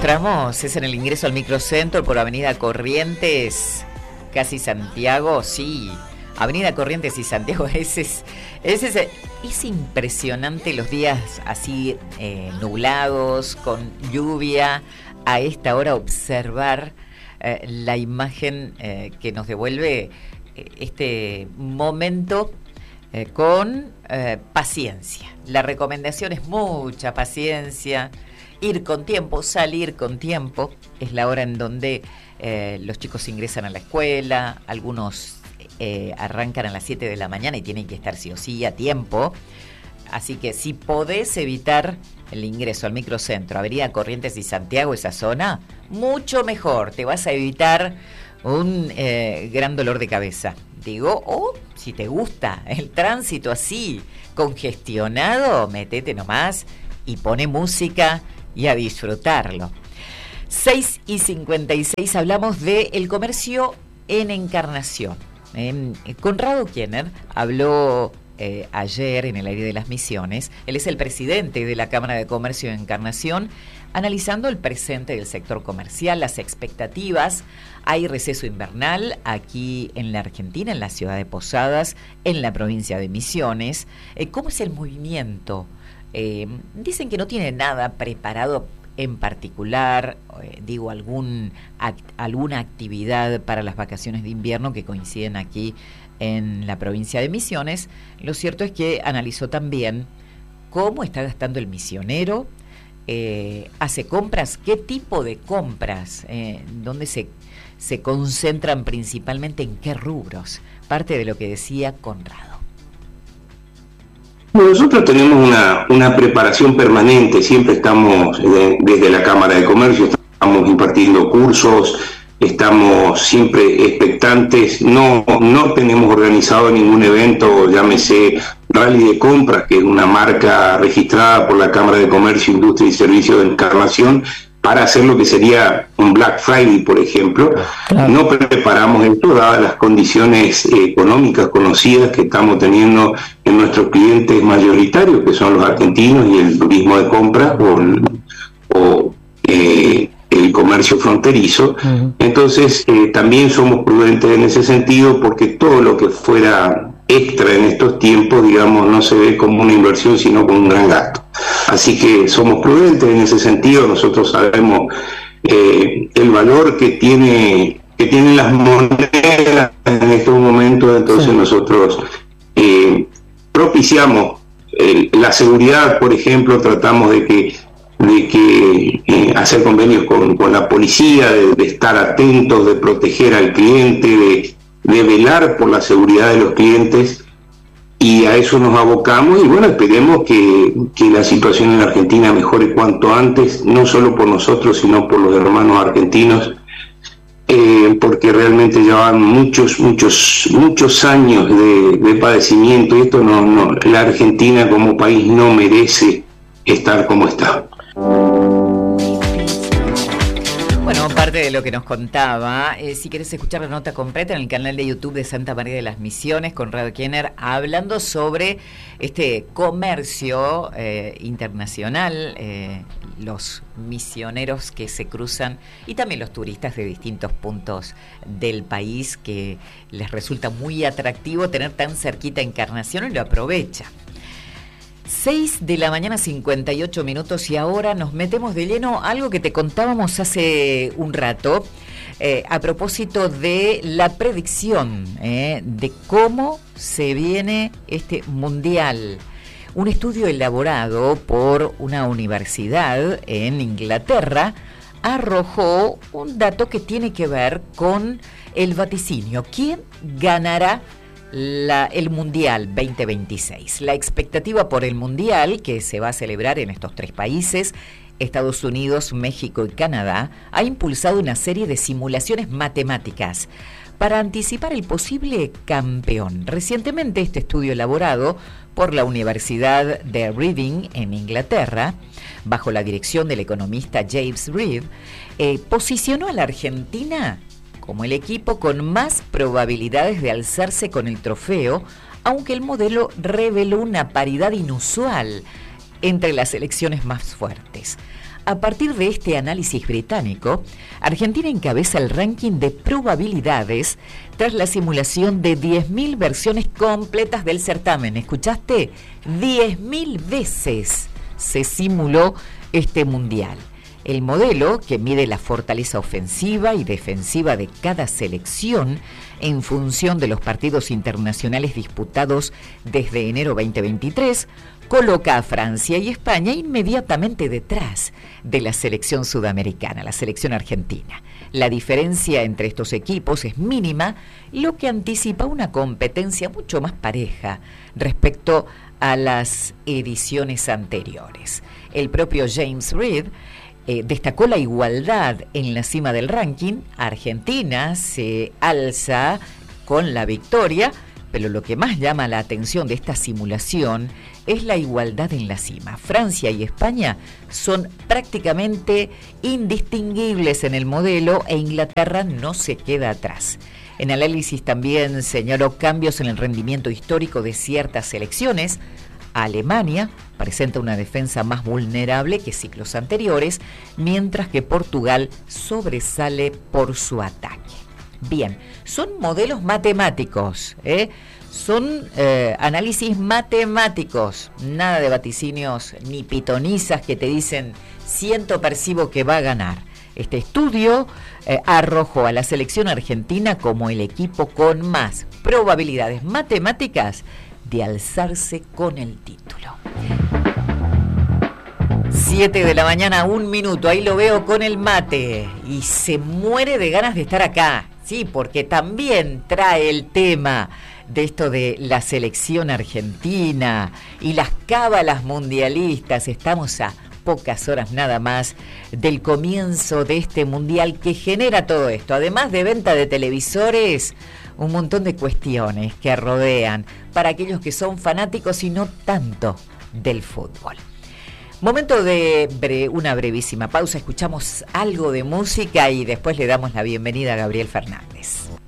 encontramos es en el ingreso al microcentro por Avenida Corrientes, casi Santiago, sí. Avenida Corrientes y Santiago, es impresionante los días así nublados, con lluvia. A esta hora observar la imagen que nos devuelve este momento con paciencia. La recomendación es mucha paciencia, ir con tiempo, salir con tiempo. Es la hora en donde los chicos ingresan a la escuela, algunos arrancan a las 7 de la mañana y tienen que estar sí o sí a tiempo. Así que si podés evitar el ingreso al microcentro, Avenida Corrientes y Santiago, esa zona, mucho mejor. Te vas a evitar un gran dolor de cabeza. Digo, o si te gusta el tránsito así, congestionado, metete nomás y pone música y a disfrutarlo. 6:56, hablamos del comercio en Encarnación. Conrado Kiener habló ayer en el aire de las Misiones. Él es el presidente de la Cámara de Comercio de Encarnación, analizando el presente del sector comercial, las expectativas. Hay receso invernal aquí en la Argentina, en la ciudad de Posadas, en la provincia de Misiones. ¿Cómo es el movimiento? Dicen que no tiene nada preparado en particular, alguna actividad para las vacaciones de invierno que coinciden aquí en la provincia de Misiones. Lo cierto es que analizó también cómo está gastando el misionero, hace compras, qué tipo de compras, dónde se concentran principalmente, en qué rubros. Parte de lo que decía Conrado. Nosotros tenemos una preparación permanente, siempre estamos desde la Cámara de Comercio, estamos impartiendo cursos, estamos siempre expectantes, no tenemos organizado ningún evento, llámese Rally de Compras, que es una marca registrada por la Cámara de Comercio, Industria y Servicios de Encarnación, para hacer lo que sería un Black Friday, por ejemplo. Claro. No preparamos esto, dadas las condiciones económicas conocidas que estamos teniendo en nuestros clientes mayoritarios, que son los argentinos y el turismo de compra o el comercio fronterizo. Uh-huh. Entonces, también somos prudentes en ese sentido, porque todo lo que fuera extra en estos tiempos, digamos, no se ve como una inversión, sino como un gran gasto. Así que somos prudentes en ese sentido. Nosotros sabemos el valor que tienen las monedas en estos momentos, entonces sí. Nosotros propiciamos la seguridad, por ejemplo, tratamos de que hacer convenios con la policía, de estar atentos, de proteger al cliente, de velar por la seguridad de los clientes, y a eso nos abocamos. Y bueno, esperemos que la situación en la Argentina mejore cuanto antes, no solo por nosotros, sino por los hermanos argentinos, porque realmente llevan muchos años de padecimiento, y esto la Argentina como país no merece estar como está. Bueno, parte de lo que nos contaba, si querés escuchar la nota completa en el canal de YouTube de Santa María de las Misiones, Conrado Kiener, hablando sobre este comercio internacional, los misioneros que se cruzan y también los turistas de distintos puntos del país, que les resulta muy atractivo tener tan cerquita Encarnación y lo aprovecha. 6:58 a.m. y ahora nos metemos de lleno a algo que te contábamos hace un rato, a propósito de la predicción de cómo se viene este mundial. Un estudio elaborado por una universidad en Inglaterra arrojó un dato que tiene que ver con el vaticinio. ¿Quién ganará el Mundial 2026? La expectativa por el Mundial, que se va a celebrar en estos tres países, Estados Unidos, México y Canadá, ha impulsado una serie de simulaciones matemáticas para anticipar el posible campeón. Recientemente, este estudio elaborado por la Universidad de Reading en Inglaterra, bajo la dirección del economista James Reeve, posicionó a la Argentina como el equipo con más probabilidades de alzarse con el trofeo, aunque el modelo reveló una paridad inusual entre las selecciones más fuertes. a partir de este análisis británico, Argentina encabeza el ranking de probabilidades tras la simulación de 10.000 versiones completas del certamen. ¿Escuchaste? 10.000 veces se simuló este mundial. El modelo, que mide la fortaleza ofensiva y defensiva de cada selección en función de los partidos internacionales disputados desde enero 2023, coloca a Francia y España inmediatamente detrás de la selección sudamericana, la selección argentina. La diferencia entre estos equipos es mínima, lo que anticipa una competencia mucho más pareja respecto a las ediciones anteriores. El propio James Reed destacó la igualdad en la cima del ranking. Argentina se alza con la victoria, pero lo que más llama la atención de esta simulación es la igualdad en la cima. Francia y España son prácticamente indistinguibles en el modelo e Inglaterra no se queda atrás. En análisis también señaló cambios en el rendimiento histórico de ciertas selecciones. Alemania presenta una defensa más vulnerable que ciclos anteriores, mientras que Portugal sobresale por su ataque. Bien, son modelos matemáticos, son análisis matemáticos, nada de vaticinios ni pitonizas que te dicen siento, percibo que va a ganar. Este estudio arrojó a la selección argentina como el equipo con más probabilidades matemáticas de alzarse con el título. 7 de la mañana, 1 minuto, ahí lo veo con el mate y se muere de ganas de estar acá, sí, porque también trae el tema de esto de la selección argentina y las cábalas mundialistas. Estamos a pocas horas nada más del comienzo de este mundial que genera todo esto, además de venta de televisores, un montón de cuestiones que rodean para aquellos que son fanáticos y no tanto del fútbol. Momento de una brevísima pausa, escuchamos algo de música y después le damos la bienvenida a Gabriel Fernández.